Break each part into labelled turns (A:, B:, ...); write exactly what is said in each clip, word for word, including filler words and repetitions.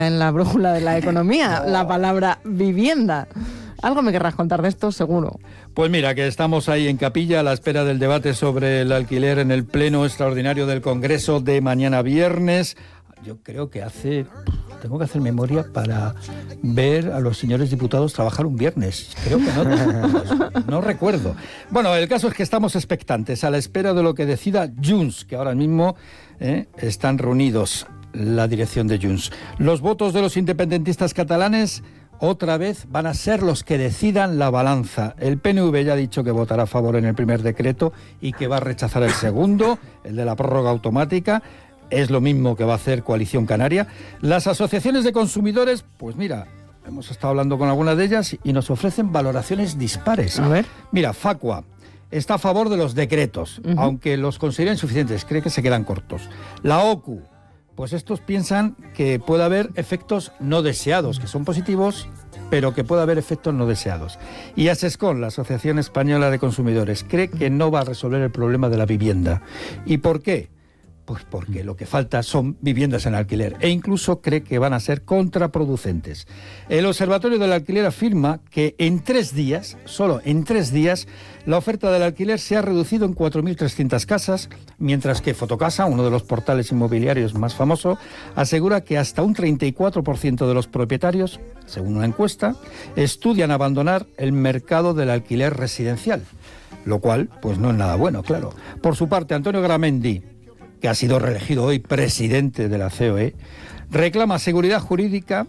A: en la brújula de la economía, la palabra vivienda. Algo me querrás contar de esto, seguro.
B: Pues mira, que estamos ahí en capilla a la espera del debate sobre el alquiler en el pleno extraordinario del Congreso de mañana viernes. Yo creo que hace... Tengo que hacer memoria para ver a los señores diputados trabajar un viernes. Creo que no, no, no recuerdo. Bueno, el caso es que estamos expectantes a la espera de lo que decida Junts, que ahora mismo eh, están reunidos la dirección de Junts. Los votos de los independentistas catalanes otra vez van a ser los que decidan la balanza. El P N V ya ha dicho que votará a favor en el primer decreto y que va a rechazar el segundo, el de la prórroga automática. Es lo mismo que va a hacer Coalición Canaria. Las asociaciones de consumidores, pues mira, hemos estado hablando con algunas de ellas y nos ofrecen valoraciones dispares.
A: A ver.
B: Mira, Facua está a favor de los decretos, uh-huh. aunque los considera insuficientes, cree que se quedan cortos. La O C U, pues estos piensan que puede haber efectos no deseados, que son positivos, pero que puede haber efectos no deseados. Y ASESCON, la Asociación Española de Consumidores, cree que no va a resolver el problema de la vivienda. ¿Y por qué? Pues porque lo que falta son viviendas en alquiler e incluso cree que van a ser contraproducentes. El Observatorio del Alquiler afirma que en tres días, solo en tres días, la oferta del alquiler se ha reducido en cuatro mil trescientas casas, mientras que Fotocasa, uno de los portales inmobiliarios más famosos, asegura que hasta un treinta y cuatro por ciento de los propietarios, según una encuesta, estudian abandonar el mercado del alquiler residencial, lo cual pues no es nada bueno, claro. Por su parte, Antonio Garamendi, que ha sido reelegido hoy presidente de la C O E, reclama seguridad jurídica,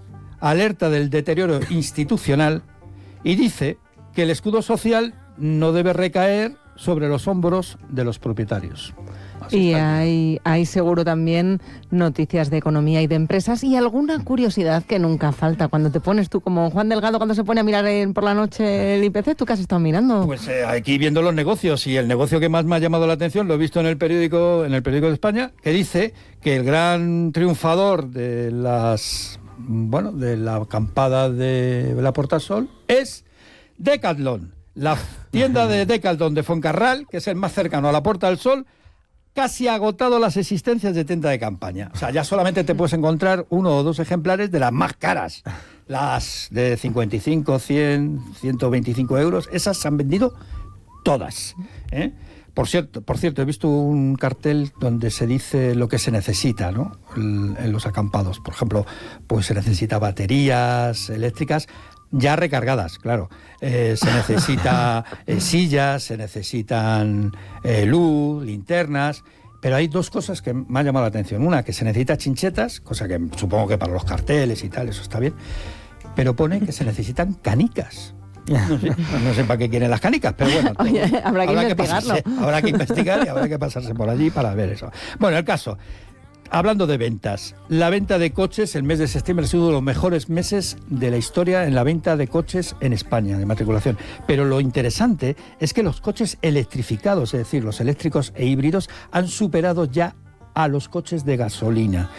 B: alerta del deterioro institucional y dice que el escudo social no debe recaer sobre los hombros de los propietarios.
A: Y hay, hay seguro también noticias de economía y de empresas y alguna curiosidad que nunca falta. Cuando te pones tú como Juan Delgado cuando se pone a mirar en, por la noche el I P C, ¿tú qué has estado mirando?
B: Pues eh, aquí viendo los negocios, y el negocio que más me ha llamado la atención lo he visto en el periódico, en el periódico de España, que dice que el gran triunfador de las bueno de la acampada de la Portasol es Decathlon. La tienda de Decathlon de Foncarral, que es el más cercano a la Puerta del Sol, casi ha agotado las existencias de tienda de campaña. O sea, ya solamente te puedes encontrar uno o dos ejemplares de las más caras. Las de cincuenta y cinco, cien, ciento veinticinco euros, esas se han vendido todas, ¿eh? Por cierto, por cierto, he visto un cartel donde se dice lo que se necesita, ¿no? En los acampados. Por ejemplo, pues se necesita baterías eléctricas ya recargadas, claro. Eh, se necesita eh, sillas, se necesitan eh, luz, linternas. Pero hay dos cosas que me han llamado la atención. Una, que se necesita chinchetas, cosa que supongo que para los carteles y tal, eso está bien. Pero pone que se necesitan canicas. No sé, no sé para qué quieren las canicas, pero bueno.
A: Oye, habrá que
B: habrá
A: investigarlo.
B: Que pasarse, habrá que investigar y habrá que pasarse por allí para ver eso. Bueno, el caso, hablando de ventas, la venta de coches, el mes de septiembre ha sido uno de los mejores meses de la historia en la venta de coches en España, de matriculación. Pero lo interesante es que los coches electrificados, es decir, los eléctricos e híbridos, han superado ya a los coches de gasolina.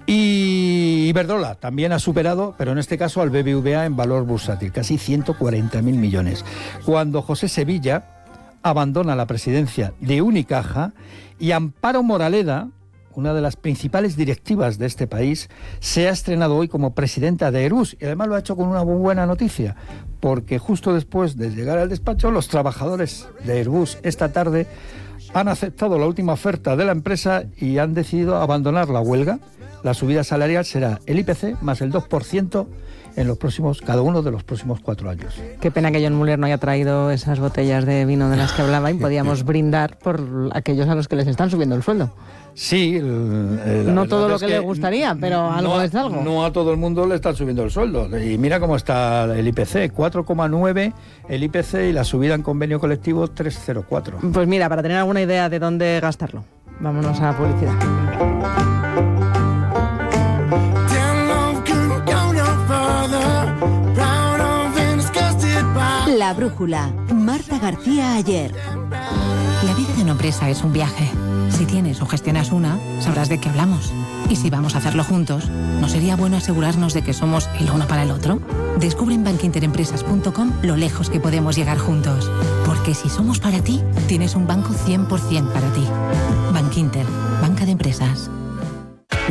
B: Y Iberdrola también ha superado, pero en este caso al B B V A en valor bursátil, casi ciento cuarenta mil millones. Cuando José Sevilla abandona la presidencia de Unicaja y Amparo Moraleda, una de las principales directivas de este país, se ha estrenado hoy como presidenta de Airbus, y además lo ha hecho con una muy buena noticia, porque justo después de llegar al despacho, los trabajadores de Airbus esta tarde han aceptado la última oferta de la empresa y han decidido abandonar la huelga. La subida salarial será el I P C más el dos por ciento en los próximos, cada uno de los próximos cuatro años.
A: Qué pena que John Muller no haya traído esas botellas de vino de las que hablaba y podíamos brindar por aquellos a los que les están subiendo el sueldo.
B: Sí, el, el,
A: no todo lo que,
B: que
A: le gustaría, pero
B: no,
A: algo es algo.
B: No a todo el mundo le están subiendo el sueldo. Y mira cómo está el I P C, cuatro coma nueve el I P C y la subida en convenio colectivo tres coma cero cuatro.
A: Pues mira, para tener alguna idea de dónde gastarlo, vámonos a publicidad.
C: La brújula, Marta García Ayer.
D: La vida de una empresa es un viaje. Si tienes o gestionas una, sabrás de qué hablamos. Y si vamos a hacerlo juntos, ¿no sería bueno asegurarnos de que somos el uno para el otro? Descubre en bankinterempresas punto com lo lejos que podemos llegar juntos. Porque si somos para ti, tienes un banco cien por ciento para ti. Bankinter, banca de empresas.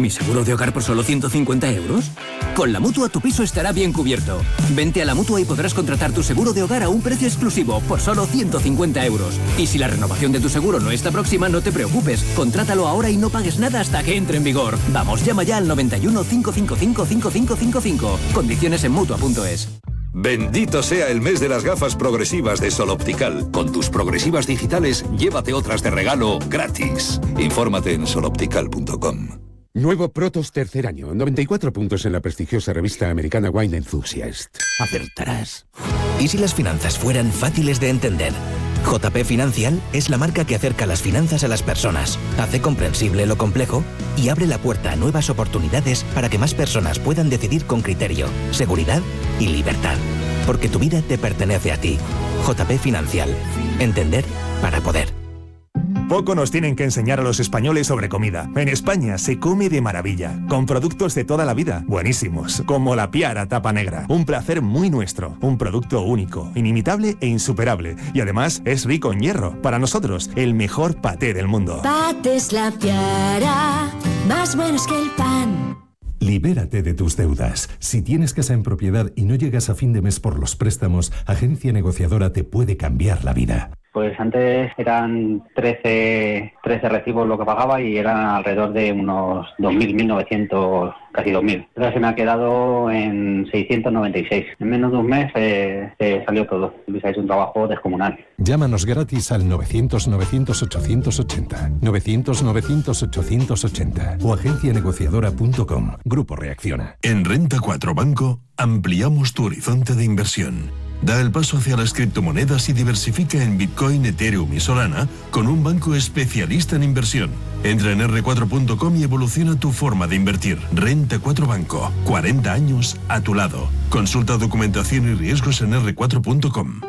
E: ¿Mi seguro de hogar por solo ciento cincuenta euros? Con la Mutua tu piso estará bien cubierto. Vente a la Mutua y podrás contratar tu seguro de hogar a un precio exclusivo por solo ciento cincuenta euros. Y si la renovación de tu seguro no está próxima, no te preocupes. Contrátalo ahora y no pagues nada hasta que entre en vigor. Vamos, llama ya al noventa y uno, cinco cinco cinco, cinco cinco cinco cinco. Condiciones en Mutua punto es.
F: Bendito sea el mes de las gafas progresivas de Sol Optical. Con tus progresivas digitales, llévate otras de regalo gratis. Infórmate en sol optical punto com.
G: Nuevo Protos tercer año, noventa y cuatro puntos en la prestigiosa revista americana Wine Enthusiast.
H: Acertarás. ¿Y si las finanzas fueran fáciles de entender? J P Financial es la marca que acerca las finanzas a las personas, hace comprensible lo complejo y abre la puerta a nuevas oportunidades para que más personas puedan decidir con criterio, seguridad y libertad. Porque tu vida te pertenece a ti. J P Financial. Entender para poder.
I: Poco nos tienen que enseñar a los españoles sobre comida. En España se come de maravilla, con productos de toda la vida, buenísimos, como la Piara tapa negra. Un placer muy nuestro, un producto único, inimitable e insuperable. Y además es rico en hierro. Para nosotros, el mejor paté del mundo.
J: Patés La Piara, más buenos que el pan.
K: Libérate de tus deudas. Si tienes casa en propiedad y no llegas a fin de mes por los préstamos, Agencia Negociadora te puede cambiar la vida.
L: Pues antes eran trece, trece recibos lo que pagaba y eran alrededor de unos dos mil, mil novecientos, casi dos mil. Ahora se me ha quedado en seiscientos noventa y seis. En menos de un mes eh, se salió todo. Luis ha hecho un trabajo descomunal.
K: Llámanos gratis al novecientos, novecientos, ochocientos ochenta, novecientos, novecientos, ochocientos ochenta o agencia negociadora punto com. Grupo Reacciona.
M: En Renta cuatro Banco ampliamos tu horizonte de inversión. Da el paso hacia las criptomonedas y diversifica en Bitcoin, Ethereum y Solana con un banco especialista en inversión. Entra en erre cuatro punto com y evoluciona tu forma de invertir. Renta cuatro Banco. cuarenta años a tu lado. Consulta documentación y riesgos en erre cuatro punto com.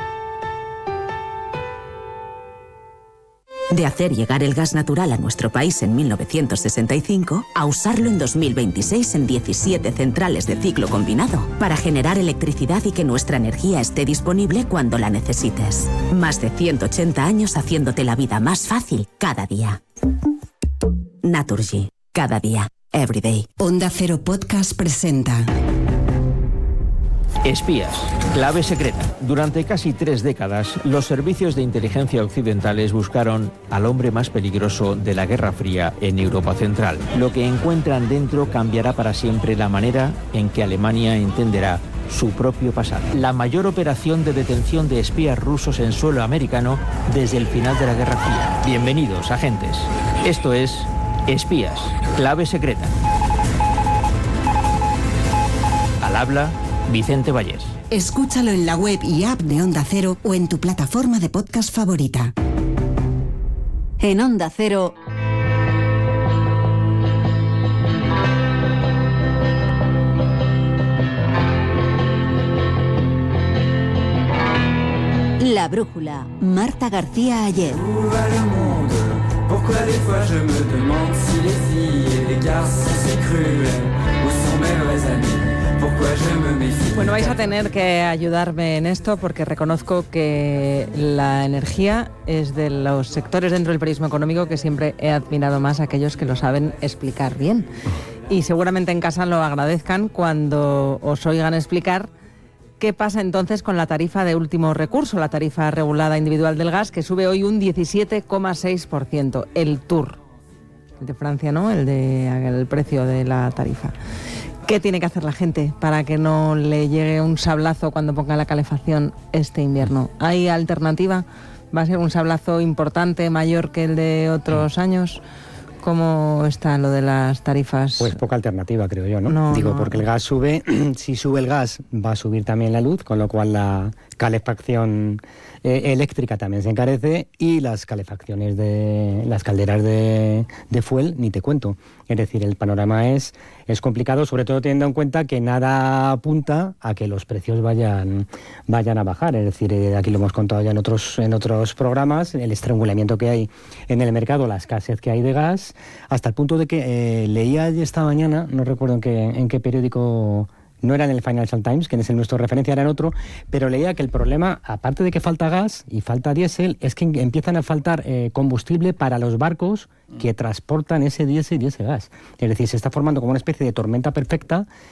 N: De hacer llegar el gas natural a nuestro país en mil novecientos sesenta y cinco a usarlo en dos mil veintiséis en diecisiete centrales de ciclo combinado para generar electricidad y que nuestra energía esté disponible cuando la necesites. Más de ciento ochenta años haciéndote la vida más fácil cada día. Naturgy. Cada día. Everyday.
C: Onda Cero Podcast presenta...
O: Espías, clave secreta. Durante casi tres décadas, los servicios de inteligencia occidentales buscaron al hombre más peligroso de la Guerra Fría en Europa Central. Lo que encuentran dentro cambiará para siempre la manera en que Alemania entenderá su propio pasado. La mayor operación de detención de espías rusos en suelo americano desde el final de la Guerra Fría. Bienvenidos, agentes. Esto es Espías, clave secreta. Al habla Vicente Vallés.
C: Escúchalo en la web y app de Onda Cero o en tu plataforma de podcast favorita.
P: En Onda Cero... La Brújula. Marta García Ayer.
A: Bueno, vais a tener que ayudarme en esto porque reconozco que la energía es de los sectores dentro del periodismo económico que siempre he admirado más a aquellos que lo saben explicar bien. Y seguramente en casa lo agradezcan cuando os oigan explicar qué pasa entonces con la tarifa de último recurso, la tarifa regulada individual del gas, que sube hoy un diecisiete coma seis por ciento, el T U R. El de Francia, ¿no? El de el precio de la tarifa. ¿Qué tiene que hacer la gente para que no le llegue un sablazo cuando ponga la calefacción este invierno? ¿Hay alternativa? ¿Va a ser un sablazo importante, mayor que el de otros años? ¿Cómo está lo de las tarifas?
Q: Pues poca alternativa, creo yo, ¿no?
A: no
Q: Digo,
A: no.
Q: porque el gas sube, si sube el gas va a subir también la luz, con lo cual la calefacción eh, eléctrica también se encarece y las calefacciones de las calderas de, de fuel, ni te cuento. Es decir, el panorama es, es complicado, sobre todo teniendo en cuenta que nada apunta a que los precios vayan, vayan a bajar. Es decir, eh, aquí lo hemos contado ya en otros, en otros programas, el estrangulamiento que hay en el mercado, la escasez que hay de gas, hasta el punto de que eh, leía esta mañana, no recuerdo en qué, en qué periódico no era en el Financial Times, que es el nuestro referencia, era en otro, pero leía que el problema, aparte de que falta gas y falta diésel, es que empiezan a faltar eh, combustible para los barcos que transportan ese diésel y ese gas. Es decir, se está formando como una especie de tormenta perfecta